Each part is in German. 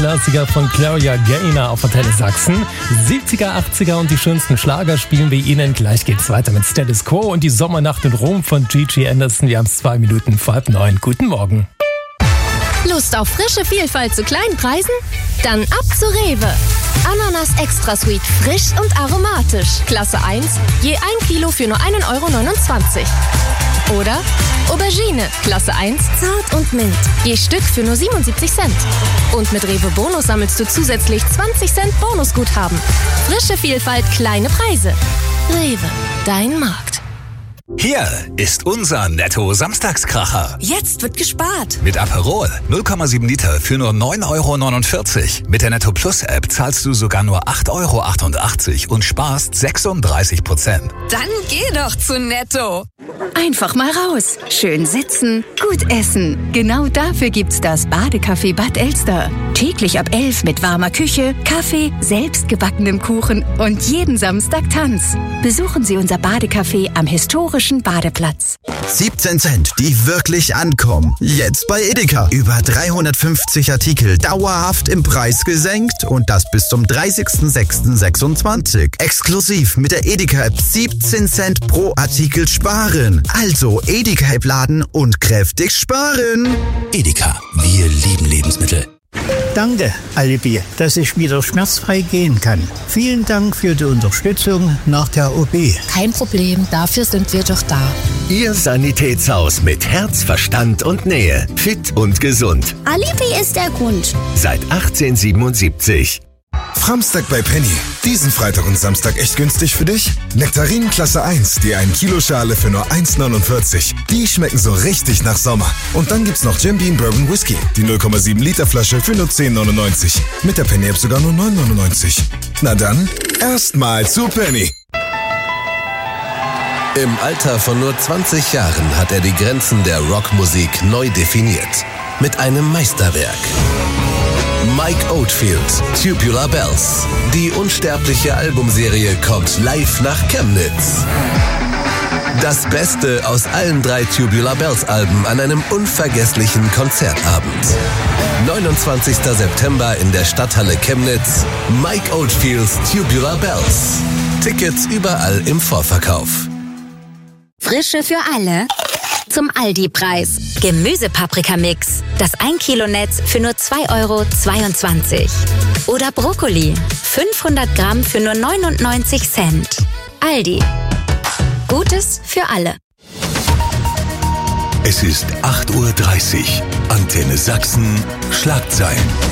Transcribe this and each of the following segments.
Klassiker von Gloria Gaynor auf Antenne Sachsen. 70er, 80er und die schönsten Schlager spielen wir Ihnen. Gleich geht's weiter mit Status Quo und die Sommernacht in Rom von Gigi Anderson. Wir haben es 2 Minuten vor 8:30. Guten Morgen. Lust auf frische Vielfalt zu kleinen Preisen? Dann ab zu Rewe. Ananas Extra Sweet, frisch und aromatisch. Klasse 1, je 1 Kilo für nur 1,29 €. Oder Aubergine, Klasse 1, zart und mild. Je Stück für nur 77 Cent. Und mit Rewe Bonus sammelst du zusätzlich 20 Cent Bonusguthaben. Frische Vielfalt, kleine Preise. Rewe, dein Markt. Hier ist unser Netto-Samstagskracher. Jetzt wird gespart. Mit Aperol 0,7 Liter für nur 9,49 €. Mit der Netto Plus App zahlst du sogar nur 8,88 € und sparst 36%. Dann geh doch zu Netto. Einfach mal raus. Schön sitzen, gut essen. Genau dafür gibt's das Badecafé Bad Elster. Täglich ab 11 mit warmer Küche, Kaffee, selbstgebackenem Kuchen und jeden Samstag Tanz. Besuchen Sie unser Badecafé am historischen Badeplatz. 17 Cent, die wirklich ankommen. Jetzt bei Edeka. Über 350 Artikel dauerhaft im Preis gesenkt und das bis zum 30.06.26. Exklusiv mit der Edeka-App 17 Cent pro Artikel sparen. Also Edeka-App laden und kräftig sparen. Edeka, wir lieben Lebensmittel. Danke, Alibi, dass ich wieder schmerzfrei gehen kann. Vielen Dank für die Unterstützung nach der OP. Kein Problem, dafür sind wir doch da. Ihr Sanitätshaus mit Herz, Verstand und Nähe. Fit und gesund. Alibi ist der Grund. Seit 1877. Framstag bei Penny. Diesen Freitag und Samstag echt günstig für dich? Nektarinen Klasse 1, die 1 Kilo Schale für nur 1,49 €. Die schmecken so richtig nach Sommer. Und dann gibt's noch Jim Beam Bourbon Whisky, die 0,7 Liter Flasche für nur 10,99 €. Mit der Penny App sogar nur 9,99 €. Na dann, erstmal zu Penny. Im Alter von nur 20 Jahren hat er die Grenzen der Rockmusik neu definiert. Mit einem Meisterwerk. Mike Oldfield, Tubular Bells. Die unsterbliche Albumserie kommt live nach Chemnitz. Das Beste aus allen 3 Tubular Bells Alben an einem unvergesslichen Konzertabend. 29. September in der Stadthalle Chemnitz. Mike Oldfields Tubular Bells. Tickets überall im Vorverkauf. Frische für alle zum Aldi-Preis. Gemüsepaprikamix. Das 1 Kilo Netz für nur 2,22 €. Oder Brokkoli. 500 Gramm für nur 99 Cent. Aldi. Gutes für alle. Es ist 8:30 Uhr. Antenne Sachsen. Schlagzeilen.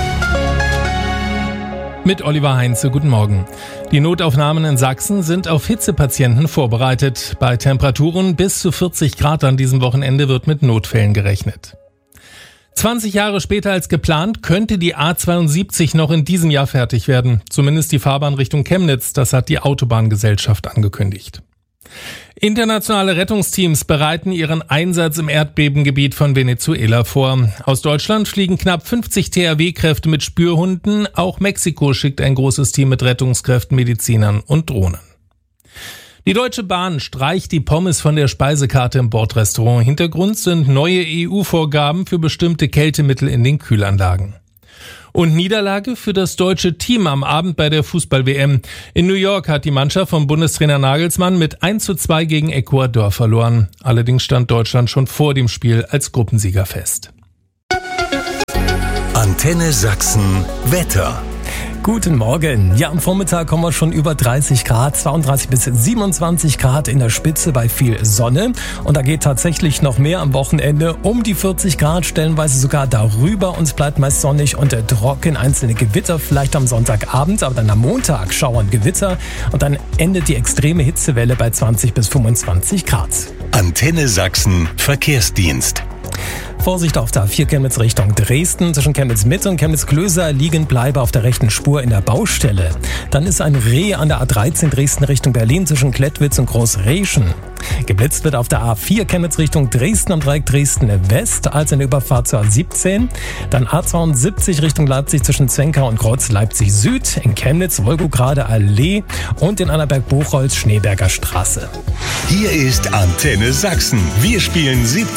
Mit Oliver Heinze, guten Morgen. Die Notaufnahmen in Sachsen sind auf Hitzepatienten vorbereitet. Bei Temperaturen bis zu 40 Grad an diesem Wochenende wird mit Notfällen gerechnet. 20 Jahre später als geplant könnte die A72 noch in diesem Jahr fertig werden. Zumindest die Fahrbahn Richtung Chemnitz, das hat die Autobahngesellschaft angekündigt. Internationale Rettungsteams bereiten ihren Einsatz im Erdbebengebiet von Venezuela vor. Aus Deutschland fliegen knapp 50 THW-Kräfte mit Spürhunden. Auch Mexiko schickt ein großes Team mit Rettungskräften, Medizinern und Drohnen. Die Deutsche Bahn streicht die Pommes von der Speisekarte im Bordrestaurant. Hintergrund sind neue EU-Vorgaben für bestimmte Kältemittel in den Kühlanlagen. Und Niederlage für das deutsche Team am Abend bei der Fußball-WM. In New York hat die Mannschaft von Bundestrainer Nagelsmann mit 1:2 gegen Ecuador verloren. Allerdings stand Deutschland schon vor dem Spiel als Gruppensieger fest. Antenne Sachsen Wetter. Guten Morgen. Ja, am Vormittag kommen wir schon über 30 Grad, 32 bis 27 Grad in der Spitze bei viel Sonne. Und da geht tatsächlich noch mehr am Wochenende, um die 40 Grad, stellenweise sogar darüber. Und es bleibt meist sonnig und trocken, einzelne Gewitter vielleicht am Sonntagabend, aber dann am Montag schauern Gewitter. Und dann endet die extreme Hitzewelle bei 20 bis 25 Grad. Antenne Sachsen Verkehrsdienst. Vorsicht auf der A4 Chemnitz Richtung Dresden. Zwischen Chemnitz Mitte und Chemnitz Klöser liegen Bleibe auf der rechten Spur in der Baustelle. Dann ist ein Reh an der A13 Dresden Richtung Berlin zwischen Klettwitz und Großreschen. Geblitzt wird auf der A4 Chemnitz Richtung Dresden am Dreieck Dresden West als eine Überfahrt zur A17. Dann A72 Richtung Leipzig zwischen Zwenkau und Kreuz Leipzig Süd. In Chemnitz Wolgograde Allee und in Annaberg Buchholz Schneeberger Straße. Hier ist Antenne Sachsen. Wir spielen 17